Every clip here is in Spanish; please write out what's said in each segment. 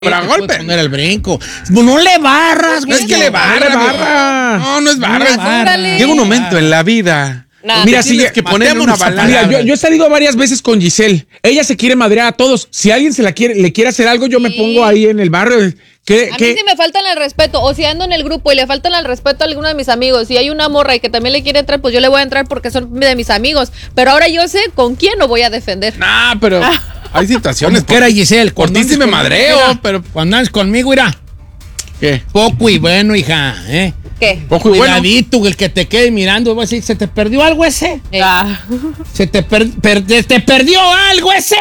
Para golpe. Poner el brinco. No le barras, güey. No es que le barra. No es barra. Llega un momento en la vida. Nah. Mira, si tienes que poner una balanza. Mira, yo he salido varias veces con Giselle. Ella se quiere madrear a todos. Si alguien le quiere hacer algo, yo me pongo ahí en el barrio. A mí si me faltan el respeto, o si ando en el grupo y le faltan el respeto a alguno de mis amigos, y hay una morra y que también le quiere entrar, pues yo le voy a entrar porque son de mis amigos. Pero ahora yo sé con quién lo voy a defender. Nah, pero hay situaciones. ¿Qué era, Giselle? Por ti sí me madreo, pero... Cuando andas conmigo, irá. ¿Qué? Poco y bueno, hija, ¿eh? ¿Qué? Poco y bueno. Cuidadito, el que te quede mirando, voy a decir, ¿se te perdió algo ese? ¿Se te perdió algo ese?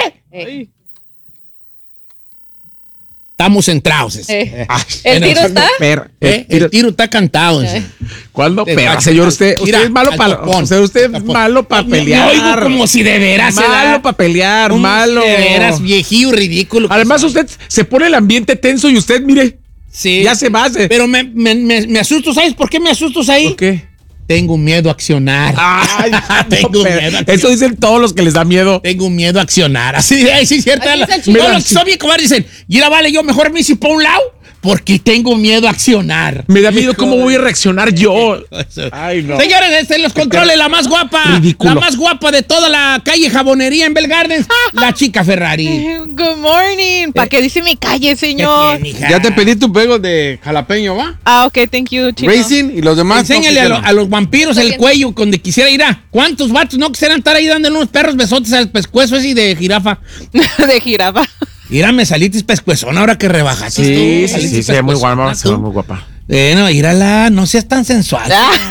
Estamos centrados. ¿El tiro está? El tiro está cantado. ¿Cuándo? Pero, señor, usted mira, es malo para pelear. Me oigo como si de veras. Malo para pelear, malo. De veras, viejillo, ridículo. Además, usted se pone el ambiente tenso y usted, mire, sí, ya se va. Pero me asusto, ¿sabes por qué me asustas ahí? ¿Por qué? Tengo miedo a accionar. Ay, Tengo miedo a accionar. Eso dicen todos los que les da miedo. Tengo miedo a accionar. Así, sí, cierto. Todos los que son bien cobardes dicen, mira, vale, yo mejor me hice por un lado porque tengo miedo a accionar. Me da miedo cómo voy a reaccionar yo. Ay, no. Señores, en los controles, la más guapa. Ridículo. La más guapa de toda la calle Jabonería en Bell Gardens, la chica Ferrari. Good morning. ¿Para qué dice mi calle, señor? ¿Qué tiene, hija? Ya te pedí tu pego de jalapeño, ¿va? Ok, thank you, chino. Racing y los demás. Enséñale a los vampiros el cuello donde quisiera ir a. ¿Cuántos vatos no quisieran estar ahí dándole unos perros besotes al pescuezo ese de jirafa? De jirafa. Mira, me saliste pescuezón ahora que rebajaste Sí, tú. sí, se ve muy guapa, se ve muy guapa. Bueno, mírala, no seas tan sensual.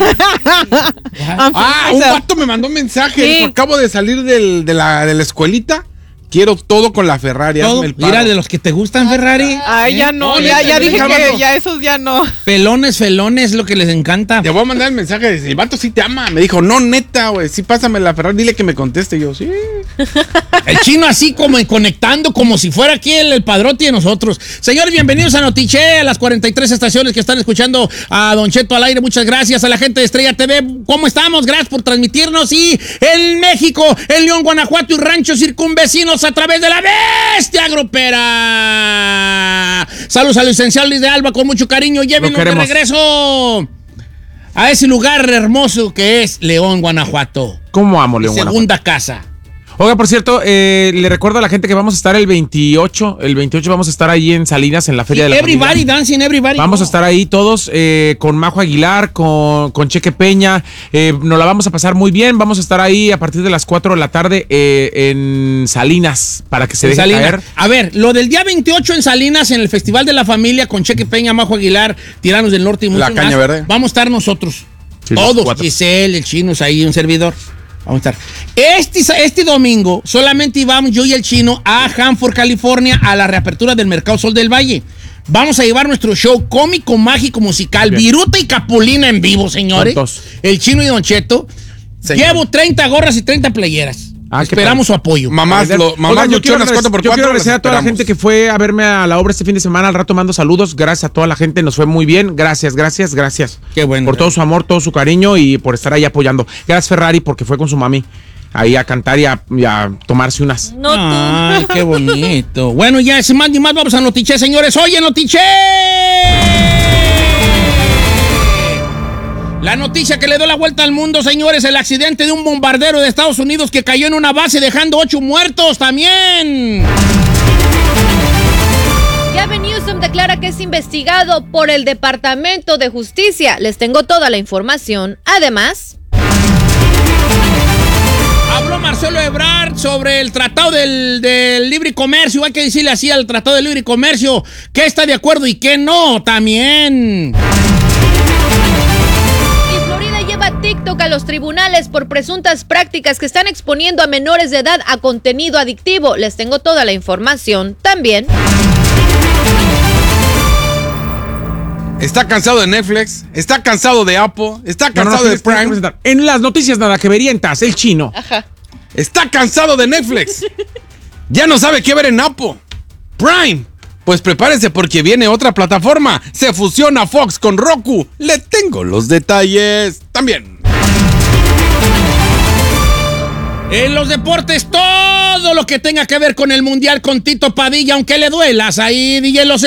Un vato me mandó un mensaje. Sí. Dijo, acabo de salir de la escuelita. Quiero todo con la Ferrari. Todo, hazme el paro. mira, de los que te gustan, Ferrari. Ay, ya no, ya dije que ya esos ya no. Pelones, felones, lo que les encanta. Te voy a mandar el mensaje. El vato sí te ama. Me dijo, no, neta, güey. Sí, pásame la Ferrari. Dile que me conteste. Y yo, sí. El chino así como conectando como si fuera aquí el padrote de nosotros. Señores, bienvenidos a Notiche, a las 43 estaciones que están escuchando a Don Cheto al aire. Muchas gracias a la gente de Estrella TV. ¿Cómo estamos? Gracias por transmitirnos. Y en México, en León, Guanajuato y ranchos circunvecinos a través de la Bestia Grupera. Saludos al licenciado Luis de Alba con mucho cariño. Llévenos de regreso a ese lugar hermoso que es León, Guanajuato. ¿Cómo amo León, Guanajuato? Segunda casa. Oiga, por cierto, le recuerdo a la gente que vamos a estar el 28 vamos a estar ahí en Salinas, en la Feria de la Everybody Familia. dancing, everybody. Vamos a estar ahí todos con Majo Aguilar, con Cheque Peña. Nos la vamos a pasar muy bien. Vamos a estar ahí a partir de las 4 de la tarde en Salinas, para que se dejen caer. A ver, lo del día 28 en Salinas, en el Festival de la Familia, con Cheque Peña, Majo Aguilar, Tiranos del Norte y muchos La Caña más. Verde. Vamos a estar nosotros. Sí, todos, Giselle, el Chino, ahí un servidor. Vamos a estar. Este domingo solamente íbamos yo y el Chino a Hanford, California, a la reapertura del Mercado Sol del Valle. Vamos a llevar nuestro show cómico, mágico, musical, Viruta y Capulina en vivo, señores. Juntos. El Chino y Don Cheto. Señor. Llevo 30 gorras y 30 playeras. Esperamos su apoyo. Mamás Yo quiero luchonas 4x4. agradecer a toda la gente que fue a verme a la obra este fin de semana. Al rato mando saludos. Gracias a toda la gente. Nos fue muy bien. Gracias. Qué bueno. Por todo su amor, todo su cariño y por estar ahí apoyando. Gracias, Ferrari, porque fue con su mami ahí a cantar y a tomarse unas. No tú. Ay, qué bonito. Bueno, ya sin más ni más, vamos a Notiche, señores. Oye, Notiche. La noticia que le dio la vuelta al mundo, señores, el accidente de un bombardero de Estados Unidos que cayó en una base dejando 8 muertos también. Gavin Newsom declara que es investigado por el Departamento de Justicia. Les tengo toda la información. Además, habló Marcelo Ebrard sobre el tratado del libre comercio. Hay que decirle así al tratado del libre comercio que está de acuerdo y que no también. lleva TikTok a los tribunales por presuntas prácticas que están exponiendo a menores de edad a contenido adictivo. Les tengo toda la información también. Está cansado de Netflix, está cansado de Apple, está cansado de Prime. En las noticias nada que verientas, el Chino. Ajá. Está cansado de Netflix. Ya no sabe qué ver en Apple. Prime. Pues prepárese porque viene otra plataforma. Se fusiona Fox con Roku. Le tengo los detalles también. En los deportes, todo todo lo que tenga que ver con el Mundial con Tito Padilla, aunque le duelas ahí, DJ Los